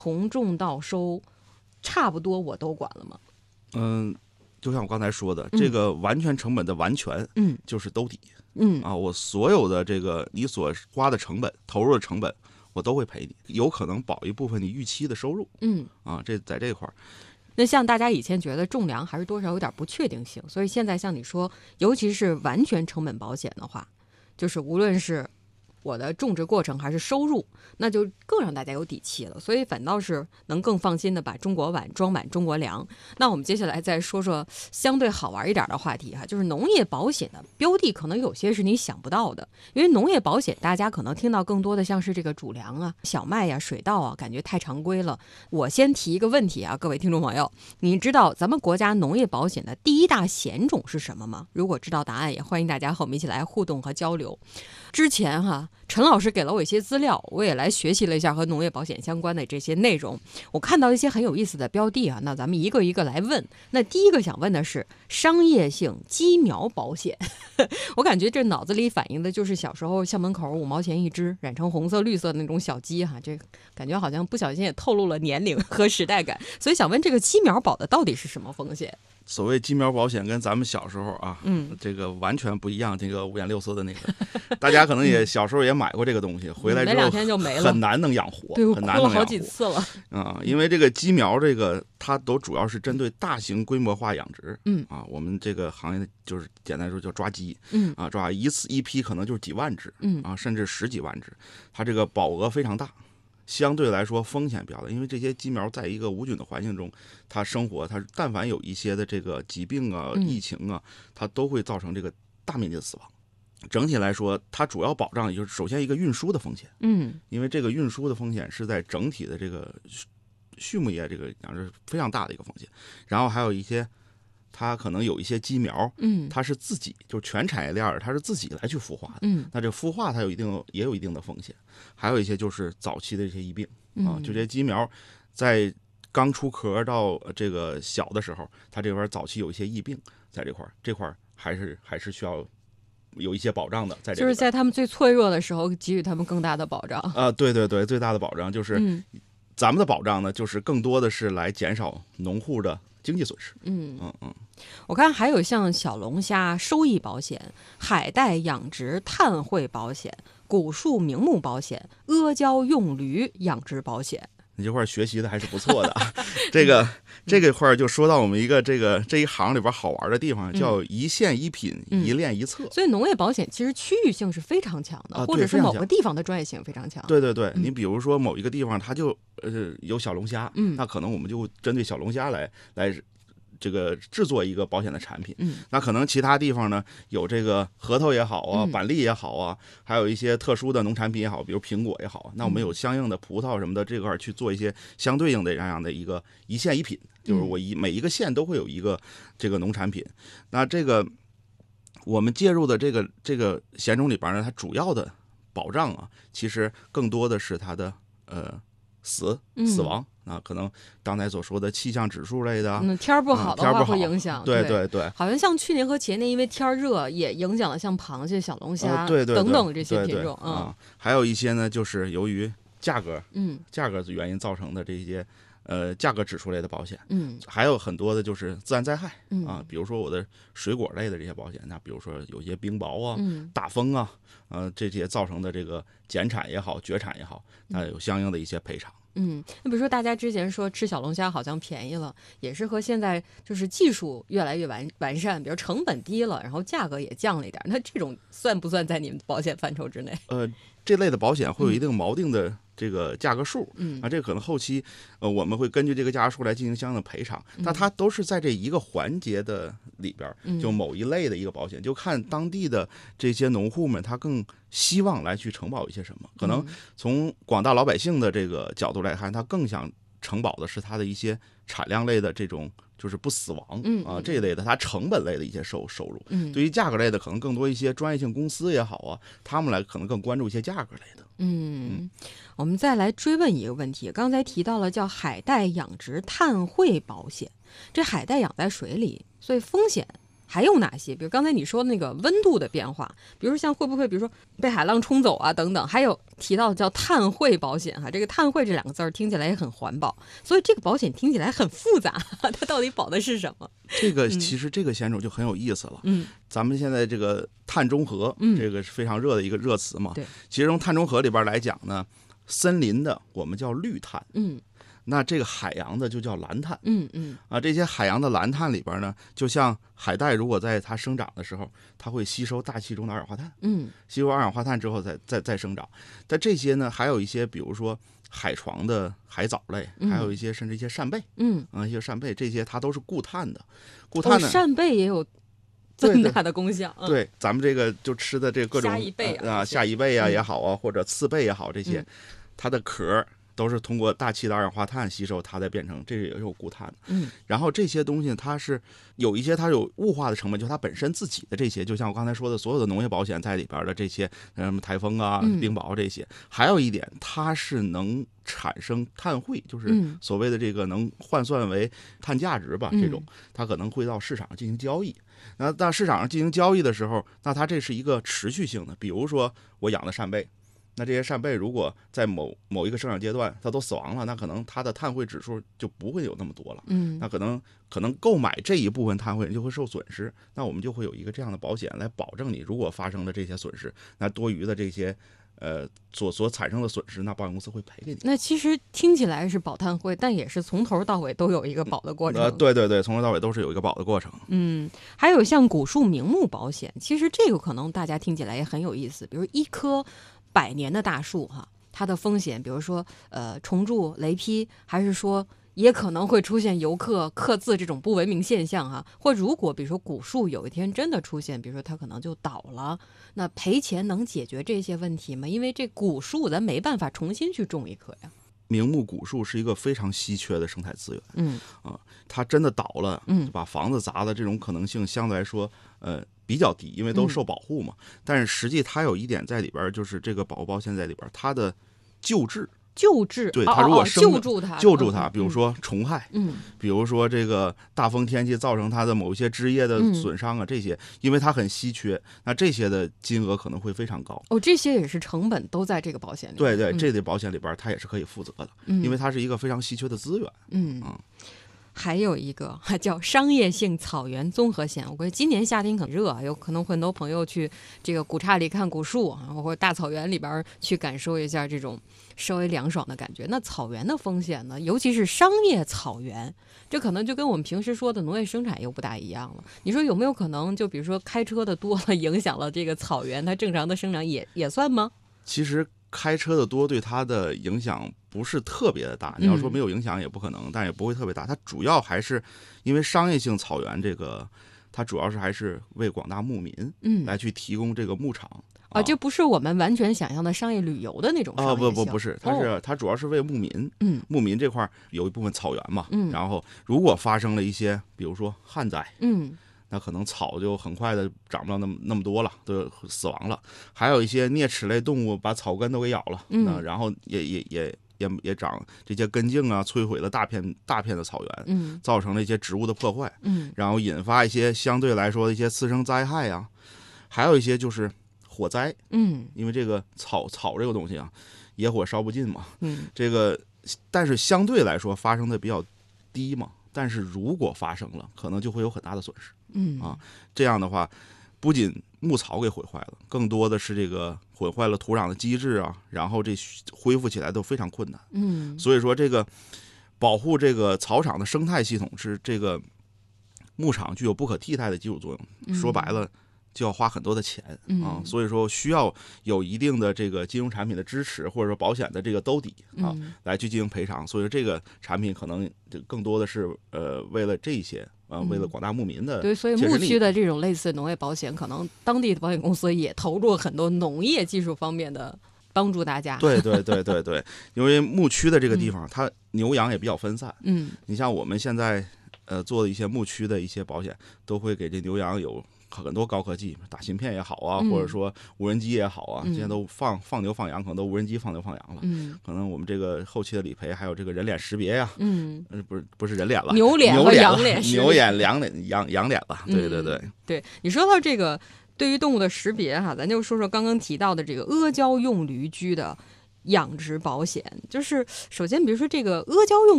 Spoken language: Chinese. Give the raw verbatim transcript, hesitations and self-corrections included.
从种到收差不多我都管了吗？ 嗯，就像我刚才说的，这个完全成本的完全， 嗯， 就是兜底。 嗯啊，我所有的这个你所花的成本、投入的成本，我都会赔你，有可能保一部分你预期的收入。 嗯， 啊，这在这块儿。 那像大家以前觉得种粮还是多少有点不确定性，所以现在像你说，尤其是完全成本保险的话，就是无论是我的种植过程还是收入，那就更让大家有底气了，所以反倒是能更放心的把中国碗装满中国粮。那我们接下来再说说相对好玩一点的话题哈，就是农业保险的标的可能有些是你想不到的，因为农业保险大家可能听到更多的像是这个主粮啊、小麦呀、水稻啊，感觉太常规了。我先提一个问题啊，各位听众朋友，你知道咱们国家农业保险的第一大险种是什么吗？如果知道答案，也欢迎大家和我们一起来互动和交流。之前哈，陈老师给了我一些资料，我也来学习了一下和农业保险相关的这些内容。我看到一些很有意思的标的啊，那咱们一个一个来问。那第一个想问的是商业性鸡苗保险，我感觉这脑子里反映的就是小时候校门口五毛钱一只，染成红色、绿色的那种小鸡哈，这感觉好像不小心也透露了年龄和时代感。所以想问这个鸡苗保的到底是什么风险？ 所谓鸡苗保险跟咱们小时候啊， 嗯， 这个完全不一样。这个五颜六色的那个，大家可能也小时候也买过这个东西，回来之后没两天就没了， 很难能养活， 对，我很难能养活哭了好几次了啊。因为这个鸡苗这个，它都主要是针对大型规模化养殖， 嗯啊，我们这个行业就是简单说叫抓鸡， 嗯啊，抓一次一批可能就是几万只， 嗯啊，甚至十几万只，它这个保额非常大。相对来说风险比较大，因为这些鸡苗在一个无菌的环境中，它生活，它但凡有一些的这个疾病啊、疫情啊，它都会造成这个大面积的死亡。整体来说，它主要保障也就是首先一个运输的风险， 嗯， 因为这个运输的风险是在整体的这个畜牧业这个养殖非常大的一个风险，然后还有一些。它可能有一些鸡苗， 嗯， 它是自己就全产业链它是自己来去孵化的， 嗯， 那这孵化它有一定也有一定的风险，还有一些就是早期的这些疫病啊，就这些鸡苗在刚出壳到这个小的时候，它这块早期有一些疫病在这块，这块还是还是需要有一些保障的，在这就是在他们最脆弱的时候给予他们更大的保障啊，对对对，最大的保障就是、嗯、咱们的保障呢，就是更多的是来减少农户的经济损失。 嗯嗯嗯， 我看还有像小龙虾收益保险、海带养殖碳汇保险、古树名木保险、阿胶用驴养殖保险。 你这块学习的还是不错的。这个这个块就说到我们一个这个这一行里边好玩的地方，叫一线一品、嗯、一链一策。 所以农业保险其实区域性是非常强的， 啊、 或者是某个地方的专业性非常强。 对对对， 嗯、 你比如说某一个地方它就呃有小龙虾， 嗯， 那可能我们就针对小龙虾来来。这个制作一个保险的产品， 嗯， 那可能其他地方呢有这个核桃也好啊，板栗也好啊，还有一些特殊的农产品也好，比如苹果也好，那我们有相应的葡萄什么的这块去做一些相对应的这样的一个一线一品，就是我一每一个县都会有一个这个农产品。那这个我们介入的这个这个险种里边呢，它主要的保障啊，其实更多的是它的呃死死亡。嗯啊，可能刚才所说的气象指数类的， 嗯，天儿不好的话会影响。 嗯、对对对， 好像像去年和前年，因为天儿热，也影响了像螃蟹、小龙虾、 呃、对对对等等这些品种。 对对嗯、 啊，还有一些呢，就是由于价格， 嗯， 价格原因造成的这些呃价格指数类的保险， 嗯， 还有很多的就是自然灾害、 嗯、 啊，比如说我的水果类的这些保险，那比如说有些冰雹啊、 嗯、 大风啊，呃，这些造成的这个减产也好、绝产也好，那有相应的一些赔偿。 嗯，那比如说大家之前说吃小龙虾好像便宜了，也是和现在就是技术越来越完完善，比如成本低了，然后价格也降了一点，那这种算不算在你们保险范畴之内？ 呃，这类的保险会有一定锚定的这个价格数， 嗯， 啊，这个可能后期呃我们会根据这个价格数来进行相应的赔偿，但它都是在这一个环节的里边，就某一类的一个保险，就看当地的这些农户们他更希望来去承保一些什么，可能从广大老百姓的这个角度来看，他更想承保的是他的一些产量类的这种就是不死亡、 嗯、 啊这一类的，它成本类的一些收收入。 嗯， 对于价格类的，可能更多一些专业性公司也好啊，他们来可能更关注一些价格类的。 嗯，嗯我们再来追问一个问题，刚才提到了叫海带养殖碳汇保险，这海带养在水里，所以风险还有哪些？比如刚才你说那个温度的变化，比如像会不会，比如说被海浪冲走啊等等，还有提到叫碳汇保险哈，这个碳汇这两个字儿听起来也很环保，所以这个保险听起来很复杂，它到底保的是什么？ 这个其实这个险种就很有意思了。 嗯， 咱们现在这个碳中和， 嗯， 这个是非常热的一个热词嘛。 对， 其中碳中和里边来讲呢，森林的我们叫绿碳， 嗯。 那这个海洋的就叫蓝碳， 嗯嗯啊，这些海洋的蓝碳里边呢，就像海带，如果在它生长的时候，它会吸收大气中的二氧化碳， 嗯， 吸收二氧化碳之后再再再生长。但这些呢，还有一些，比如说海床的海藻类，还有一些甚至一些扇贝， 嗯啊，一些扇贝，这些它都是固碳的，固碳的、 哦、扇贝也有这么大的功效。 对, 对、嗯，咱们这个就吃的这各种虾夷贝啊， 啊虾夷贝啊嗯、 也好啊，或者刺贝也好，这些、 嗯、 它的壳都是通过大气的二氧化碳吸收，它再变成这个也有固碳的。 嗯， 然后这些东西它是有一些它有雾化的成本，就它本身自己的这些，就像我刚才说的，所有的农业保险在里边的这些，什么台风啊、冰雹这些。嗯、还有一点，它是能产生碳汇，就是所谓的这个能换算为碳价值吧， 嗯、 这种它可能会到市场上进行交易。那到市场上进行交易的时候，那它这是一个持续性的，比如说我养的扇贝。那这些扇贝如果在某某一个生长阶段它都死亡了，那可能它的碳汇指数就不会有那么多了。 嗯， 那可能可能购买这一部分碳汇就会受损失，那我们就会有一个这样的保险来保证你，如果发生了这些损失，那多余的这些呃所所产生的损失，那保险公司会赔给你。 那其实听起来是保碳汇，但也是从头到尾都有一个保的过程。 呃，对对对，从头到尾都是有一个保的过程。 嗯，还有像古树名木保险，其实这个可能大家听起来也很有意思，比如一棵百年的大树哈，它的风险，比如说呃虫蛀、雷劈，还是说也可能会出现游客刻字这种不文明现象哈。或如果比如说古树有一天真的出现，比如说它可能就倒了，那赔钱能解决这些问题吗？因为这古树咱没办法重新去种一棵呀。 名木古树是一个非常稀缺的生态资源， 嗯啊，它真的倒了， 嗯， 把房子砸的这种可能性相对来说，呃，比较低，因为都受保护嘛。嗯、但是实际它有一点在里边，就是这个保护保险在里边，它的救治。 救治， 对它如果生、 哦哦、救助它， 救助它，比如说虫害， 嗯， 比如说这个大风天气造成它的某一些枝叶的损伤啊，嗯、这些，因为它很稀缺，那这些的金额可能会非常高。 哦，这些也是成本都在这个保险里。 对对， 嗯、 这类保险里边它也是可以负责的， 嗯、 因为它是一个非常稀缺的资源。 嗯嗯。 还有一个叫商业性草原综合险，我估计今年夏天很热，有可能很多朋友去这个古刹里看古树，或者大草原里边去感受一下这种稍微凉爽的感觉。那草原的风险呢，尤其是商业草原，这可能就跟我们平时说的农业生产又不大一样了。你说有没有可能，就比如说开车的多了，影响了这个草原它正常的生长也也算吗？ 其实开车的多对它的影响不是特别的大，你要说没有影响也不可能，嗯、但也不会特别大。它主要还是因为商业性草原这个，它主要是还是为广大牧民嗯来去提供这个牧场。 啊, 啊，这不是我们完全想象的商业旅游的那种商业啊，不不不是，它是、 哦、 它主要是为牧民， 嗯， 牧民这块有一部分草原嘛， 嗯， 然后如果发生了一些，比如说旱灾， 嗯。 那可能草就很快的长不了那么那么多了，都死亡了。还有一些啮齿类动物把草根都给咬了， 嗯， 那然后也也也也也长这些根茎啊，摧毁了大片大片的草原， 嗯， 造成了一些植物的破坏， 嗯， 然后引发一些相对来说的一些次生灾害啊，还有一些就是火灾， 嗯， 因为这个草草这个东西啊，野火烧不尽嘛， 嗯， 这个但是相对来说发生的比较低嘛。但是如果发生了，可能就会有很大的损失。 嗯啊，这样的话，不仅牧草给毁坏了，更多的是这个毁坏了土壤的机制啊，然后这恢复起来都非常困难。 嗯， 所以说这个保护这个草场的生态系统是这个牧场具有不可替代的基础作用。 嗯、 说白了。就要花很多的钱啊， 嗯、 所以说需要有一定的这个金融产品的支持，或者说保险的这个兜底啊， 嗯、 来去进行赔偿。所以说这个产品可能更多的是呃为了这些啊、呃，为了广大牧民的、 嗯、对，所以牧区的这种类似农业保险，可能当地的保险公司也投入很多农业技术方面的帮助大家。 对对对对对，因为牧区的这个地方，嗯、它牛羊也比较分散。 嗯， 你像我们现在呃做的一些牧区的一些保险，都会给这牛羊有很多高科技，打芯片也好啊， 嗯或者说无人机也好啊， 嗯现在都放放牛放羊，可能都无人机放牛放羊了。 嗯可能我们这个后期的理赔还有这个人脸识别呀、 嗯， 呃，不是不是人脸了， 牛脸牛脸了和羊脸识别牛眼、羊脸、羊羊脸了。对对对， 对，你说到这个对于动物的识别哈，咱就说说刚刚提到的这个阿胶用驴居的养殖保险。就是首先，比如说这个阿胶用